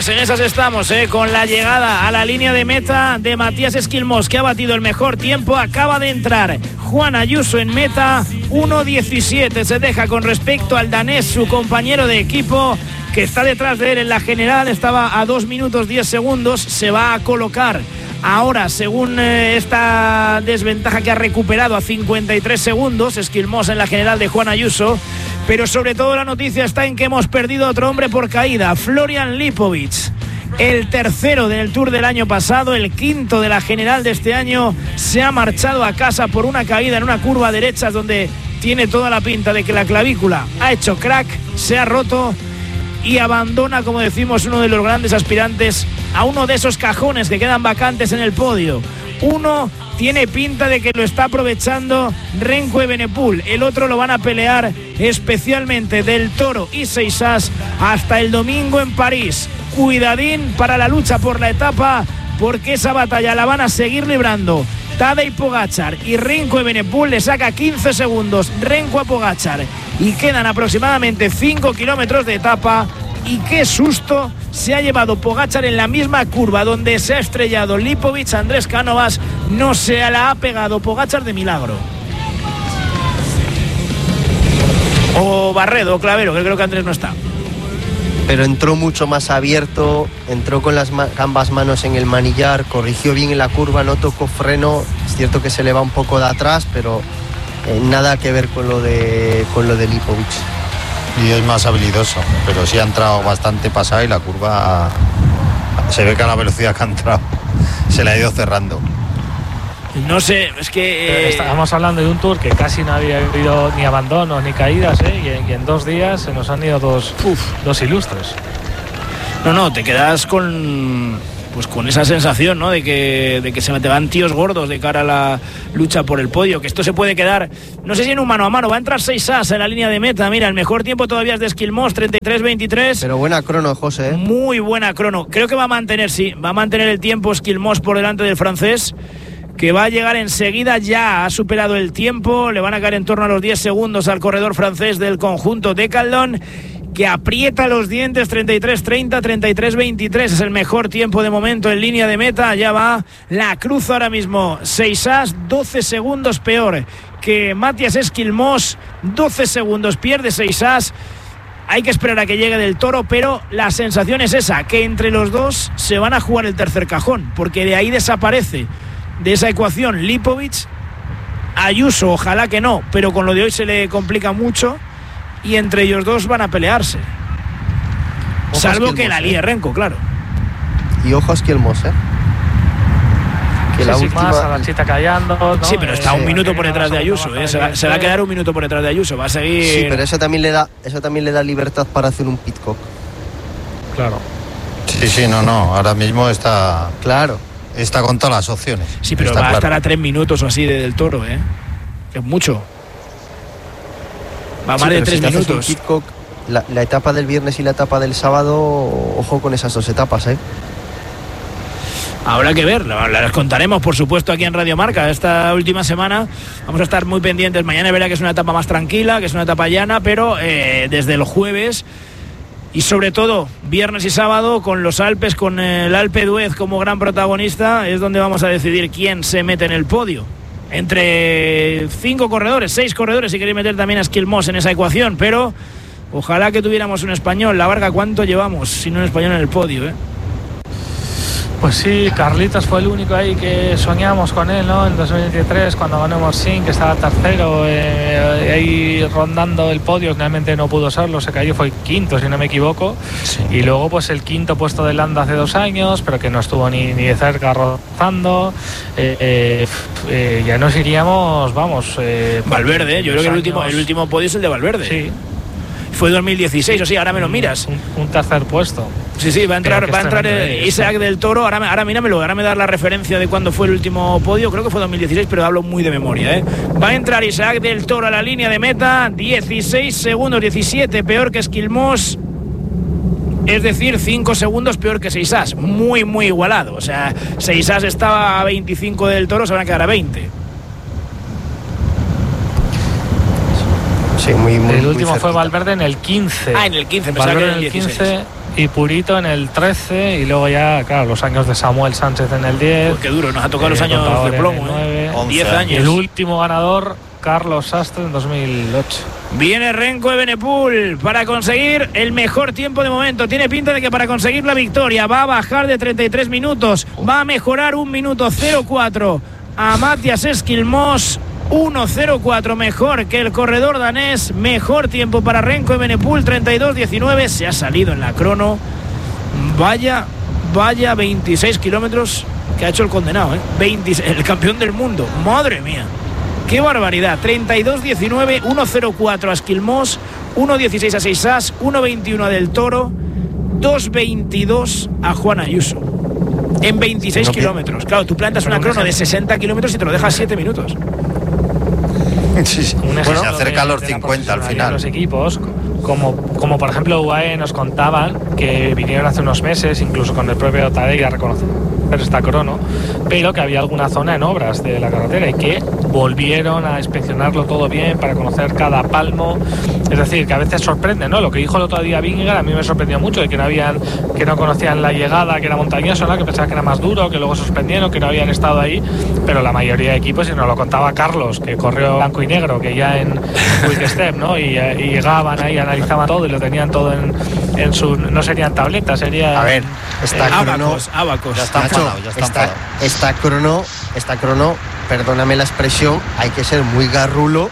Pues en esas estamos, con la llegada a la línea de meta de Matías Esquilmós, que ha batido el mejor tiempo. Acaba de entrar Juan Ayuso en meta, 1.17 se deja con respecto al danés, su compañero de equipo, que está detrás de él en la general. Estaba a 2 minutos 10 segundos, se va a colocar ahora, según esta desventaja que ha recuperado, a 53 segundos Esquilmós en la general de Juan Ayuso. Pero sobre todo la noticia está en que hemos perdido a otro hombre por caída, Florian Lipovic, el tercero del Tour del año pasado, el quinto de la general de este año. Se ha marchado a casa por una caída en una curva derecha donde tiene toda la pinta de que la clavícula ha hecho crack, se ha roto y abandona, como decimos, uno de los grandes aspirantes a uno de esos cajones que quedan vacantes en el podio. Uno tiene pinta de que lo está aprovechando Remco Evenepoel, el otro lo van a pelear especialmente Del Toro y Seixas hasta el domingo en París. Cuidadín para la lucha por la etapa, porque esa batalla la van a seguir librando Tadej Pogačar y Remco Evenepoel. Le saca 15 segundos Remco a Pogačar y quedan aproximadamente 5 kilómetros de etapa. Y qué susto se ha llevado Pogačar en la misma curva donde se ha estrellado Lipovic. Andrés Cánovas, no se la ha pegado Pogačar de milagro. O Barredo o Clavero, que creo que Andrés no está. Pero entró mucho más abierto, entró con las ambas manos en el manillar, corrigió bien en la curva, no tocó freno. Es cierto que se le va un poco de atrás, pero nada que ver con lo de Lipovic. Y es más habilidoso, pero sí ha entrado bastante pasado y la curva se ve que a la velocidad que ha entrado se le ha ido cerrando. No sé, es que... Estábamos hablando de un Tour que casi no había habido ni abandonos ni caídas, y en 2 días se nos han ido dos ilustres. No, te quedas con esa sensación, ¿no? de que se te van tíos gordos de cara a la lucha por el podio, que esto se puede quedar, no sé si en un mano a mano. Va a entrar Seixas en la línea de meta. Mira, el mejor tiempo todavía es de Esquilmós, 33-23. Pero buena crono, José. Muy buena crono. Creo que va a mantener el tiempo Esquilmós por delante del francés, que va a llegar enseguida. Ya ha superado el tiempo, le van a caer en torno a los 10 segundos al corredor francés del conjunto Decathlon, que aprieta los dientes. 33-30, 33-23 es el mejor tiempo de momento en línea de meta. Ya va la cruz ahora mismo Seixas, 12 segundos peor que Matías Esquilmós, 12 segundos pierde Seixas. Hay que esperar a que llegue Del Toro, pero la sensación es esa, que entre los dos se van a jugar el tercer cajón, porque de ahí desaparece de esa ecuación Lipovic. Ayuso, ojalá que no, pero con lo de hoy se le complica mucho. Y entre ellos dos van a pelearse. Salvo que la líe Remco, claro. Y ojo a Esquilmós, que la última... más a la chita callando, ¿no? Sí, pero está un minuto por detrás de Ayuso, se va a quedar un minuto por detrás de Ayuso. Va a seguir... Sí, pero eso también le da libertad para hacer un pitcock. Claro. Sí, no, ahora mismo está... Claro. Está con todas las opciones. Sí, pero va a estar a 3 minutos o así Del Toro, es mucho. Va más de 3 minutos. Pitcock, la etapa del viernes y la etapa del sábado, ojo con esas 2 etapas, Habrá que ver, las contaremos por supuesto aquí en Radio Marca. Esta última semana vamos a estar muy pendientes. Mañana verá que es una etapa más tranquila, que es una etapa llana, pero desde el jueves y sobre todo viernes y sábado, con los Alpes, con el Alpe d'Huez como gran protagonista, es donde vamos a decidir quién se mete en el podio. Entre 5 corredores, 6 corredores, si queréis meter también a Esquilmós en esa ecuación, pero ojalá que tuviéramos un español. La Varga, ¿cuánto llevamos sin un español en el podio, Pues sí, Carlitos fue el único ahí que soñamos con él, ¿no? En 2023, cuando ganó Morsín, que estaba tercero, ahí rondando el podio. Realmente no pudo serlo, se cayó, fue quinto, si no me equivoco. Sí. Y luego, pues el quinto puesto de Landa hace 2 años, pero que no estuvo ni de cerca rozando. Ya nos iríamos, Valverde, yo creo que el último podio es el de Valverde. Sí. Fue 2016, o sí, ahora me lo miras. Un tercer puesto. Sí, va a entrar Isaac Del Toro. Ahora míramelo, ahora me das la referencia de cuándo fue el último podio. Creo que fue 2016, pero hablo muy de memoria, Va a entrar Isaac Del Toro a la línea de meta, 16 segundos, 17 peor que Esquilmós. Es decir, 5 segundos peor que Seixas. Muy, muy igualado. O sea, Seixas estaba a 25 del Toro, se van a quedar a 20. Sí, muy el último muy fue Valverde en el 15. En el 15, Valverde en el 15 y Purito en el 13, y luego ya, claro, los años de Samuel Sánchez en el 10. Pues qué duro, nos ha tocado los años de plomo, 10 años. Y el último ganador, Carlos Sastre, en 2008. Viene Renko Evenepoel para conseguir el mejor tiempo de momento. Tiene pinta de que para conseguir la victoria va a bajar de 33 minutos, va a mejorar 1 minuto 04 a Matías Esquilmos. 1.04 mejor que el corredor danés. Mejor tiempo para Renko Evenepoel, 32.19. Se ha salido en la crono. Vaya 26 kilómetros que ha hecho el condenado, 26, el campeón del mundo. Madre mía, qué barbaridad. 32.19, 1.04 a Esquilmos, 1.16 a Seisás, 1.21 a Del Toro, 2.22 a Juan Ayuso en 26 kilómetros. Claro, tú plantas una crono de 60 kilómetros y te lo dejas 7 minutos. Sí. Bueno, se acerca a los 50 al final. Los equipos, como por ejemplo UAE, nos contaban que vinieron hace unos meses, incluso con el propio Tadej, a reconocer esta crono, pero que había alguna zona en obras de la carretera y que volvieron a inspeccionarlo todo bien para conocer cada palmo. Es decir, que a veces sorprende, ¿no? Lo que dijo el otro día Vingegaard a mí me sorprendió mucho, de que no conocían la llegada, que era montañoso, ¿no? Que pensaban que era más duro, que luego suspendieron, que no habían estado ahí, pero la mayoría de equipos, y nos lo contaba Carlos, que corrió blanco y negro, que ya en Quick Step, ¿no? Y llegaban ahí, analizaban todo y lo tenían todo en su, no serían tabletas, sería... A ver, esta crono... Abacos. Ya está enfadado, ya está enfadado. Esta crono, perdóname la expresión, hay que ser muy garrulo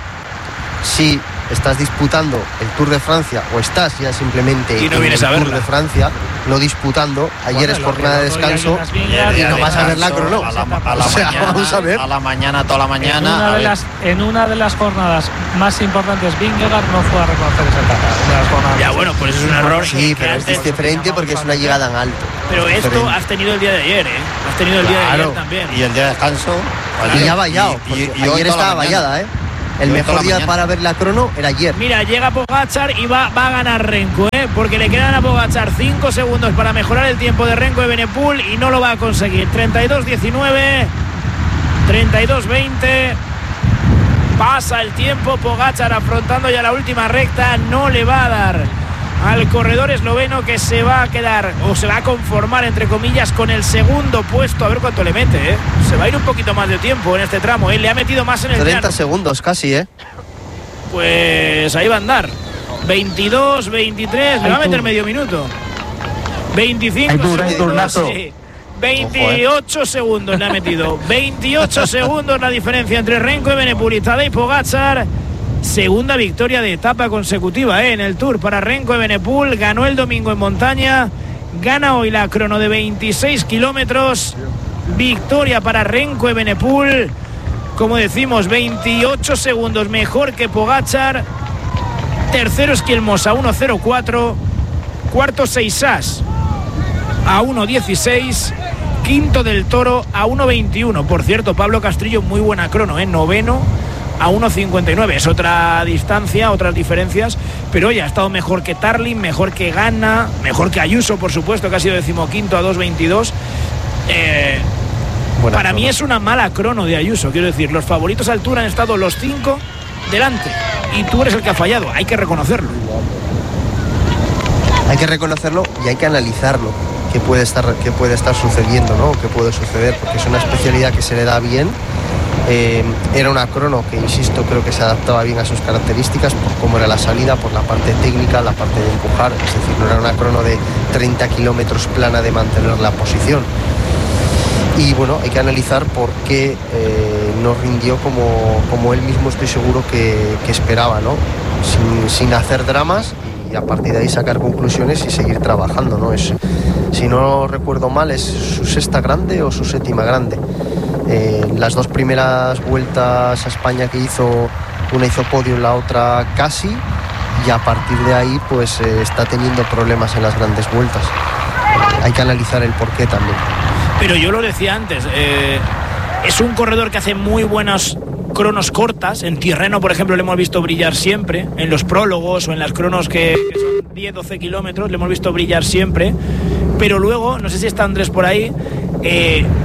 si estás disputando el Tour de Francia o estás ya simplemente y no en vienes el a Tour verla. de Francia, no disputando. Ayer es jornada de descanso y no vas a ver la crono. Vamos a ver. A la mañana, toda la mañana. En una de las jornadas más importantes, Vingegaard no fue a reconocer esa etapa. Ya, bueno, pues es un error. Sí, pero es diferente porque es una llegada en alto. Pero esto has tenido el día de ayer, Has tenido el día de ayer también. Y el día de descanso. Y ya vallado. Ayer estaba vallada, El mejor día para ver la crono era ayer. Mira, llega Pogačar y va a ganar Renko, porque le quedan a Pogačar 5 segundos para mejorar el tiempo de Renko Evenepoel y no lo va a conseguir. 32.19, 32.20. Pasa el tiempo, Pogačar afrontando ya la última recta, no le va a dar al corredor esloveno, que se va a quedar o se va a conformar entre comillas con el segundo puesto. A ver cuánto le mete, se va a ir un poquito más de tiempo en este tramo, le ha metido más en el 30 llano. segundos casi, Pues ahí va a andar 22, 23, le va a meter medio minuto. 25 segundos, sí. 28 segundos le ha metido. 28 segundos la diferencia entre Renko Evenepoel y Tadej Pogačar. Segunda victoria de etapa consecutiva en el Tour para Renko Evenepoel. Ganó el domingo en montaña, gana hoy la crono de 26 kilómetros. Victoria para Renko Evenepoel. Como decimos, 28 segundos mejor que Pogačar. Tercero Esquilmos a 1.04. Cuarto Seisás a 1.16. Quinto Del Toro a 1.21. Por cierto, Pablo Castrillo, muy buena crono, noveno a 1.59. Es otra distancia, otras diferencias, pero oye, ha estado mejor que Tarlin, mejor que Ganna, mejor que Ayuso, por supuesto, que ha sido decimoquinto a 2.22. Para mí es una mala crono de Ayuso, quiero decir, los favoritos al Tour han estado los 5 delante y tú eres el que ha fallado, hay que reconocerlo. Hay que reconocerlo y hay que analizarlo, qué puede estar sucediendo, ¿no? Qué puede suceder, porque es una especialidad que se le da bien. Era una crono que, insisto, creo que se adaptaba bien a sus características por cómo era la salida, por la parte técnica, la parte de empujar, es decir, no era una crono de 30 kilómetros plana de mantener la posición. Y bueno, hay que analizar por qué no rindió como él mismo, estoy seguro que esperaba, ¿no? Sin hacer dramas, y a partir de ahí sacar conclusiones y seguir trabajando, ¿no? Si no recuerdo mal, es su sexta grande o su séptima grande. Las dos primeras vueltas a España que hizo, una hizo podio, la otra casi, y a partir de ahí pues está teniendo problemas en las grandes vueltas. Hay que analizar el porqué también. Pero yo lo decía antes, es un corredor que hace muy buenas cronos cortas. En Tirreno, por ejemplo, le hemos visto brillar siempre, en los prólogos o en las cronos que son 10-12 kilómetros, le hemos visto brillar siempre. Pero luego, no sé si está Andrés por ahí,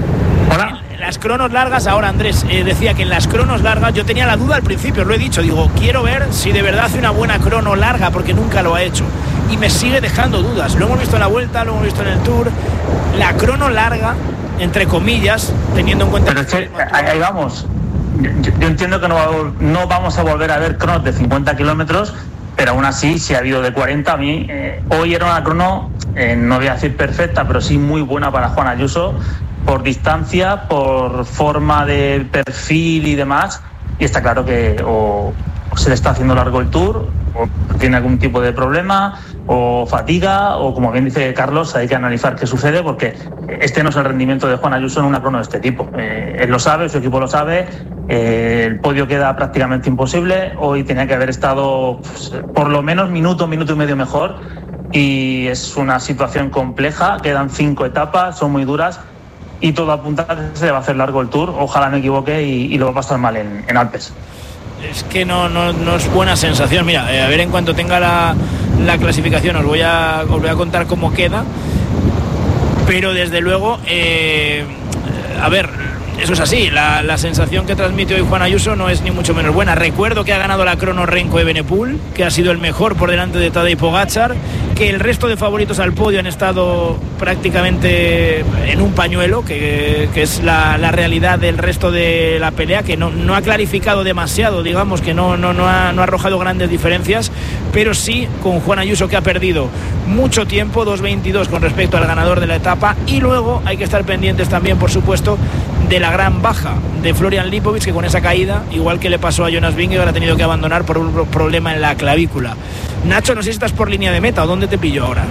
Hola. Las cronos largas, ahora Andrés decía que en las cronos largas, yo tenía la duda al principio, lo he dicho, digo, quiero ver si de verdad hace una buena crono larga, porque nunca lo ha hecho, y me sigue dejando dudas. Lo hemos visto en la Vuelta, lo hemos visto en el Tour, la crono larga, entre comillas, teniendo en cuenta... Pero es que ahí vamos, yo entiendo que no vamos a volver a ver cronos de 50 kilómetros, pero aún así, si ha habido de 40, a mí hoy era una crono, no voy a decir perfecta, pero sí muy buena para Juan Ayuso, por distancia, por forma de perfil y demás, y está claro que o se le está haciendo largo el Tour, o tiene algún tipo de problema, o fatiga, o como bien dice Carlos, hay que analizar qué sucede, porque este no es el rendimiento de Juan Ayuso en una crono de este tipo. Él lo sabe, su equipo lo sabe, el podio queda prácticamente imposible, hoy tenía que haber estado pues, por lo menos minuto y medio mejor, y es una situación compleja, quedan 5 etapas, son muy duras, y todo apunta a que se le va a hacer largo el Tour. Ojalá me equivoque y lo va a pasar mal en Alpes. Es que no es buena sensación. Mira, a ver, en cuanto tenga la clasificación os voy a contar cómo queda, pero desde luego a ver, eso es así, la sensación que transmite hoy Juan Ayuso no es ni mucho menos buena. Recuerdo que ha ganado la crono Renko Evenepoel, que ha sido el mejor por delante de Tadej Pogačar, que el resto de favoritos al podio han estado prácticamente en un pañuelo, que es la realidad del resto de la pelea, que no ha clarificado demasiado, digamos, que no ha arrojado grandes diferencias, pero sí con Juan Ayuso, que ha perdido mucho tiempo, 2.22 con respecto al ganador de la etapa, y luego hay que estar pendientes también, por supuesto, de la gran baja de Florian Lipovic, que con esa caída, igual que le pasó a Jonas Vingegaard, ha tenido que abandonar por un problema en la clavícula. Nacho, no sé si estás por línea de meta o dónde te pillo ahora.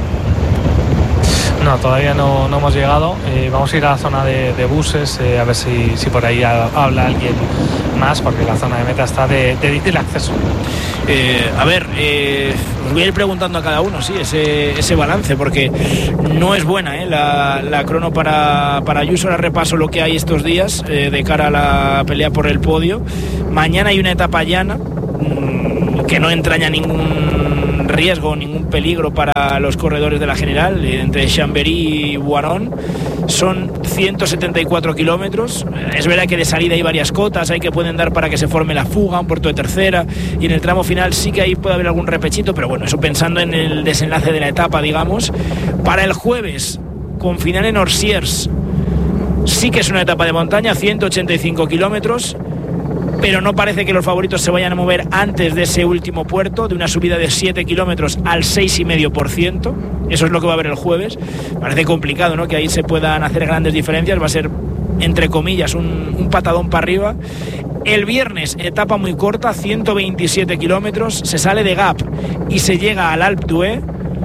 No, todavía no hemos llegado. Vamos a ir a la zona de buses, a ver si por ahí habla alguien más, porque la zona de meta está de difícil acceso. A ver, os voy a ir preguntando a cada uno, sí, ese balance, porque no es buena la crono para Ayuso. Ahora repaso lo que hay estos días de cara a la pelea por el podio. Mañana hay una etapa llana que no entraña ningún riesgo, ningún peligro para los corredores de la general, entre Chambéry y Boiron. Son 174 kilómetros. Es verdad que de salida hay varias cotas, hay que pueden dar para que se forme la fuga, un puerto de tercera, y en el tramo final sí que ahí puede haber algún repechito, pero bueno, eso pensando en el desenlace de la etapa, digamos. Para el jueves, con final en Orsiers, sí que es una etapa de montaña, 185 kilómetros, pero no parece que los favoritos se vayan a mover antes de ese último puerto, de una subida de 7 kilómetros al 6,5%. Eso es lo que va a haber el jueves. Parece complicado, ¿no?, que ahí se puedan hacer grandes diferencias. Va a ser, entre comillas, un patadón para arriba. El viernes, etapa muy corta, 127 kilómetros. Se sale de Gap y se llega al Alpe d'Huez,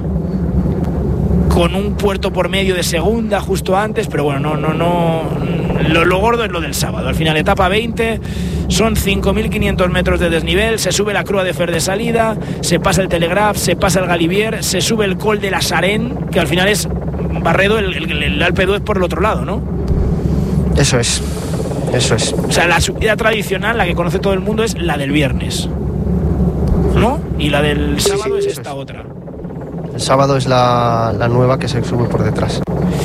con un puerto por medio de segunda justo antes, pero bueno, lo gordo es lo del sábado. Al final, etapa 20, son 5.500 metros de desnivel, se sube la Croix de Fer de salida, se pasa el Telegraph, se pasa el Galibier, se sube el Col de la Sarenne, que al final es Barredo, el Alpe d'Huez por el otro lado, ¿no? Eso es. O sea, la subida tradicional, la que conoce todo el mundo, es la del viernes, ¿no? Y la del sábado es esta otra. El sábado es la nueva que se sube por detrás.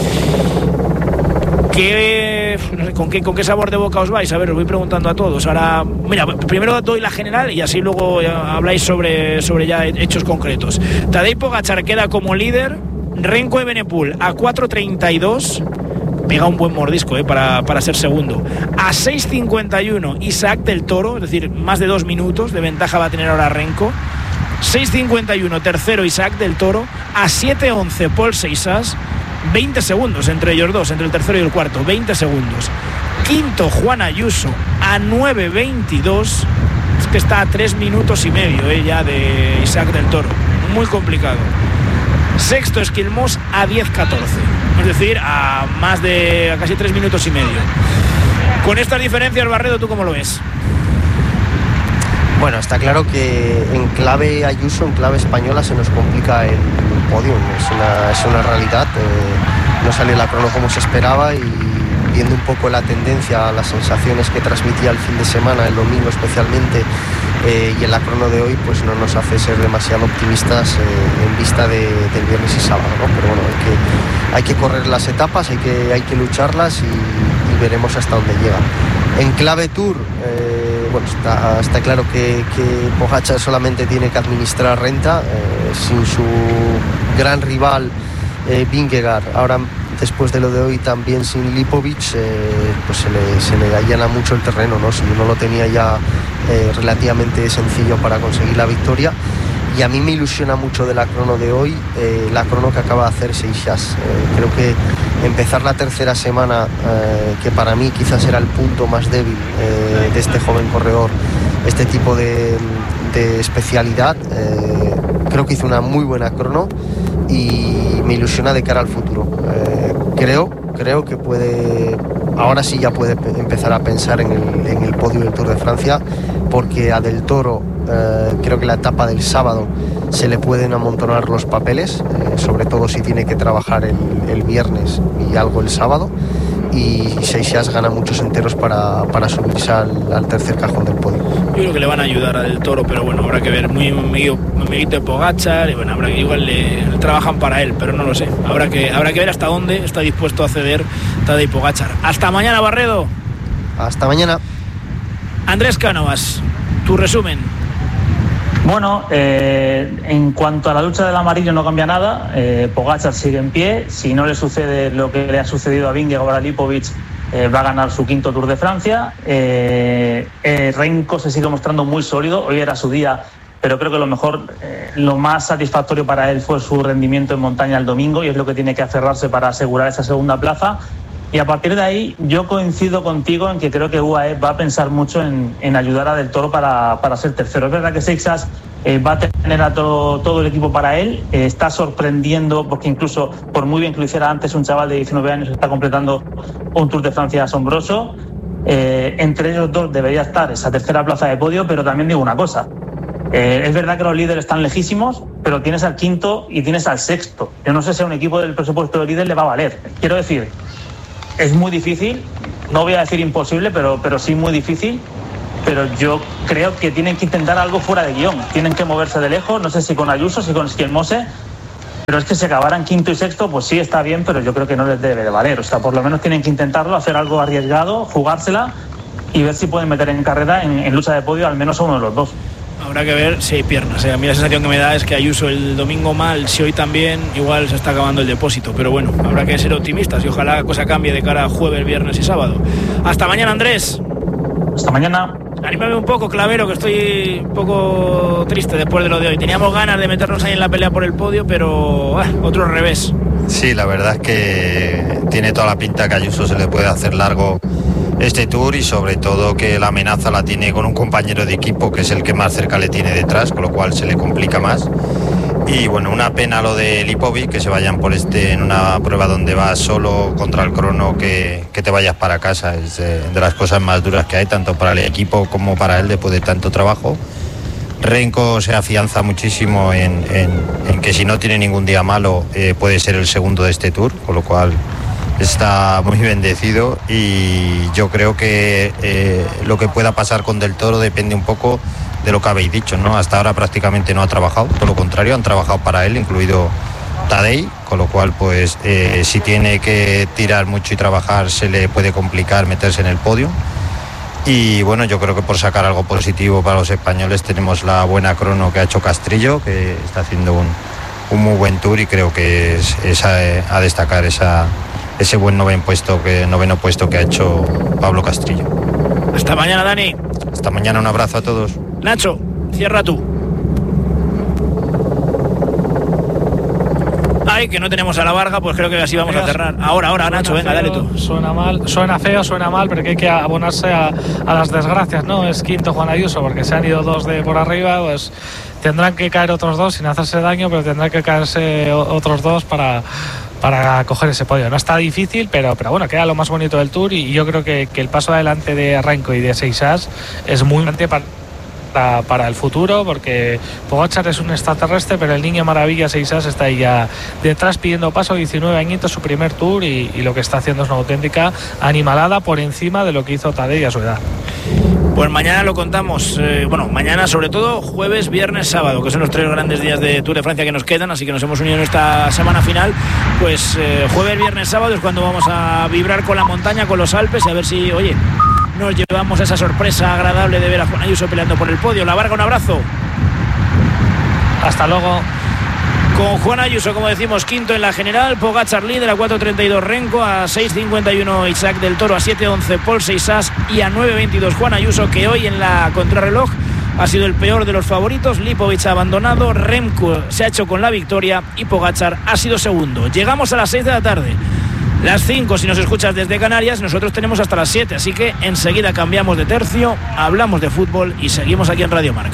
¿Con qué sabor de boca os vais? A ver, os voy preguntando a todos. Ahora, mira, primero doy la general y así luego habláis sobre ya hechos concretos. Tadej Pogačar queda como líder. Renko Evenepoel a 4.32. Pega un buen mordisco para ser segundo. A 6.51 Isaac del Toro, es decir, más de 2 minutos de ventaja va a tener ahora Renko. 6.51 tercero Isaac del Toro. A 7.11 Paul Seixas. 20 segundos entre ellos dos, entre el tercero y el cuarto, 20 segundos. Quinto Juan Ayuso a 9.22. Es que está a 3 minutos y medio ya de Isaac del Toro. Muy complicado. Sexto Esquilmos a 10.14. Es decir, a casi 3 minutos y medio. Con estas diferencias, Barredo, ¿tú cómo lo ves? Bueno, está claro que en clave Ayuso, en clave española, se nos complica el podio. Es una realidad. No salió la crono como se esperaba, y viendo un poco la tendencia, las sensaciones que transmitía el fin de semana, el domingo especialmente, y en la crono de hoy, pues no nos hace ser demasiado optimistas en vista del viernes y sábado, ¿no? Pero bueno, hay que correr las etapas, hay que lucharlas, y veremos hasta dónde llega. En clave Tour, bueno, está claro que Pogačar solamente tiene que administrar renta, sin su gran rival Vingegaard, ahora después de lo de hoy también sin Lipovic, pues se le allana mucho el terreno, ¿no? Si uno lo tenía ya relativamente sencillo para conseguir la victoria. Y a mí me ilusiona mucho de la crono de hoy, la crono que acaba de hacer Seixas. Creo que empezar la tercera semana, que para mí quizás era el punto más débil de este joven corredor, este tipo de especialidad, creo que hizo una muy buena crono y me ilusiona de cara al futuro. Creo que ahora sí ya puede empezar a pensar en el podio del Tour de Francia, porque a Del Toro creo que la etapa del sábado se le pueden amontonar los papeles, sobre todo si tiene que trabajar el viernes y algo el sábado, y Seixas gana muchos enteros para subirse al tercer cajón del podio. Yo creo que le van a ayudar a Del Toro, pero bueno, habrá que ver, muy amiguito de Pogačar, y bueno, habrá que igual le trabajan para él, pero no lo sé. Habrá que ver hasta dónde está dispuesto a ceder Tadej Pogačar. Hasta mañana, Barredo. Hasta mañana. Andrés Cánovas, tu resumen. Bueno, en cuanto a la lucha del amarillo no cambia nada. Pogačar sigue en pie. Si no le sucede lo que le ha sucedido a Vingegaard o a Lipovic, va a ganar su quinto Tour de Francia. Renko se sigue mostrando muy sólido. Hoy era su día, pero creo que lo más satisfactorio para él fue su rendimiento en montaña el domingo, y es lo que tiene que aferrarse para asegurar esa segunda plaza. Y a partir de ahí yo coincido contigo en que creo que UAE va a pensar mucho en ayudar a Del Toro para ser tercero. Es verdad que Seixas va a tener a todo el equipo para él. Está sorprendiendo, porque incluso por muy bien que lo hiciera antes, un chaval de 19 años está completando un Tour de Francia asombroso. Entre ellos dos debería estar esa tercera plaza de podio, pero también digo una cosa. Es verdad que los líderes están lejísimos, pero tienes al quinto y tienes al sexto. Yo no sé si a un equipo del presupuesto de líder le va a valer. Quiero decir, es muy difícil, no voy a decir imposible, pero sí muy difícil. Pero yo creo que tienen que intentar algo fuera de guión. Tienen que moverse de lejos, no sé si con Ayuso, si con Schielmose, pero es que si acabaran quinto y sexto, pues sí está bien, pero yo creo que no les debe de valer. O sea, por lo menos tienen que intentarlo, hacer algo arriesgado, jugársela y ver si pueden meter en carrera, en lucha de podio, al menos a uno de los dos. Habrá que ver si hay piernas. A mí la sensación que me da es que Ayuso el domingo mal, si hoy también, igual se está acabando el depósito. Pero bueno, habrá que ser optimistas y ojalá la cosa cambie de cara a jueves, viernes y sábado. Hasta mañana, Andrés. Hasta mañana. Anímame un poco, Clavero, que estoy un poco triste después de lo de hoy. Teníamos ganas de meternos ahí en la pelea por el podio, pero otro revés. Sí, la verdad es que tiene toda la pinta que a Ayuso se le puede hacer largo este Tour, y sobre todo que la amenaza la tiene con un compañero de equipo que es el que más cerca le tiene detrás, con lo cual se le complica más. Y bueno, una pena lo de Lipovic, que se vayan por en una prueba donde vas solo contra el crono, que te vayas para casa. Es de las cosas más duras que hay, tanto para el equipo como para él después de tanto trabajo. Renko se afianza muchísimo en que si no tiene ningún día malo puede ser el segundo de este Tour, con lo cual está muy bendecido, y yo creo que lo que pueda pasar con Del Toro depende un poco de lo que habéis dicho, ¿no? Hasta ahora prácticamente no ha trabajado, todo lo contrario, han trabajado para él, incluido Tadej, con lo cual pues si tiene que tirar mucho y trabajar se le puede complicar meterse en el podio. Y bueno, yo creo que por sacar algo positivo para los españoles tenemos la buena crono que ha hecho Castrillo, que está haciendo un muy buen Tour, y creo que es a destacar ese buen noveno puesto que ha hecho Pablo Castrillo. Hasta mañana, Dani. Hasta mañana, un abrazo a todos. Nacho, cierra tú. Ay, que no tenemos a la Varga, pues creo que así vamos a cerrar. Ahora, Nacho, venga, dale tú. Suena mal, suena feo, suena mal, pero que hay que abonarse a las desgracias, ¿no? Es quinto Juan Ayuso, porque se han ido dos de por arriba, pues tendrán que caer otros dos sin hacerse daño, pero tendrán que caerse otros dos para coger ese podio. No está difícil, pero bueno, queda lo más bonito del Tour, y yo creo que el paso adelante de Renko y de Seixas es muy importante para el futuro, porque Pogačar es un extraterrestre, pero el niño maravilla Seixas está ahí ya detrás pidiendo paso, 19 añitos, su primer Tour, y lo que está haciendo es una auténtica animalada por encima de lo que hizo Tadej a su edad. Pues mañana lo contamos, mañana sobre todo jueves, viernes, sábado, que son los 3 grandes días de Tour de Francia que nos quedan, así que nos hemos unido en esta semana final. Pues jueves, viernes, sábado es cuando vamos a vibrar con la montaña, con los Alpes, y a ver si, nos llevamos esa sorpresa agradable de ver a Juan Ayuso peleando por el podio. La Varga, un abrazo. Hasta luego. Con Juan Ayuso, como decimos, quinto en la general, Pogačar líder a 4.32 Renko, a 6.51 Isaac del Toro, a 7.11 Paul Seixas y a 9.22 Juan Ayuso, que hoy en la contrarreloj ha sido el peor de los favoritos. Lipovic ha abandonado, Remco se ha hecho con la victoria y Pogačar ha sido segundo. Llegamos a las 6 de la tarde. Las 5 si nos escuchas desde Canarias, nosotros tenemos hasta las 7, así que enseguida cambiamos de tercio, hablamos de fútbol y seguimos aquí en Radio Marca.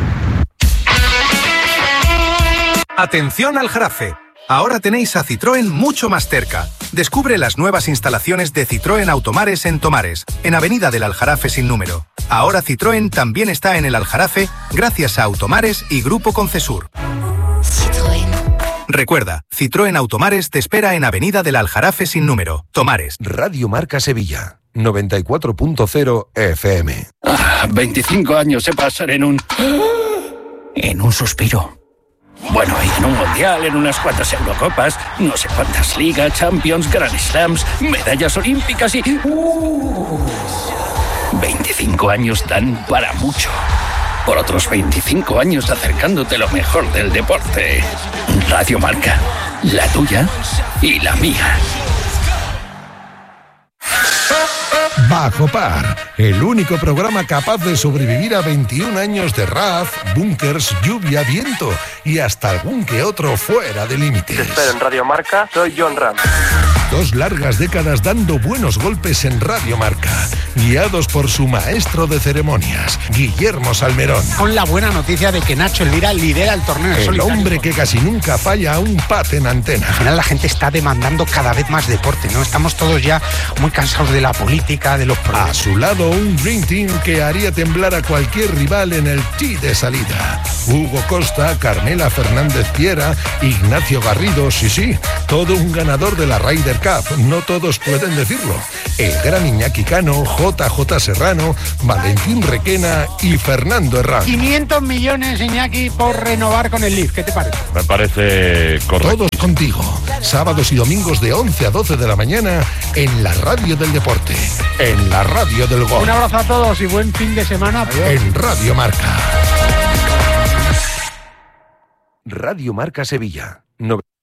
Atención al Jarafe. Ahora tenéis a Citroën mucho más cerca. Descubre las nuevas instalaciones de Citroën Automares en Tomares, en Avenida del Aljarafe sin número. Ahora Citroën también está en el Aljarafe gracias a Automares y Grupo Concesur. Citroën. Recuerda, Citroën Automares te espera en Avenida del Aljarafe sin número, Tomares. Radio Marca Sevilla, 94.0 FM. 25 años se pasan en un suspiro. Bueno, y en un mundial, en unas cuantas Eurocopas, no sé cuántas ligas, Champions, Grand Slams, medallas olímpicas y... 25 años dan para mucho. Por otros 25 años acercándote lo mejor del deporte. Radio Marca, la tuya y la mía. Bajo Par, el único programa capaz de sobrevivir a 21 años de RAF, búnkers, lluvia, viento y hasta algún que otro fuera de límites. Te espero en Radio Marca, soy John Ram. 2 largas décadas dando buenos golpes en Radio Marca, guiados por su maestro de ceremonias, Guillermo Salmerón. Con la buena noticia de que Nacho Elvira lidera el torneo en solitario. El hombre que casi nunca falla a un pate en antena. Al final la gente está demandando cada vez más deporte, ¿no? Estamos todos ya muy cansados de la política, de los problemas. A su lado un Dream Team que haría temblar a cualquier rival en el tee de salida. Hugo Costa, Carmela Fernández Piera, Ignacio Garrido, sí, todo un ganador de la Ryder Cup, no todos pueden decirlo. El gran Iñaki Cano, JJ Serrano, Valentín Requena y Fernando Herrán. 500 millones, Iñaki, por renovar con el Leaf, ¿qué te parece? Me parece correcto. Todos contigo, sábados y domingos de 11 a 12 de la mañana en la radio del deporte, en la radio del gol. Un abrazo a todos y buen fin de semana. Adiós. En Radio Marca. Radio Marca Sevilla.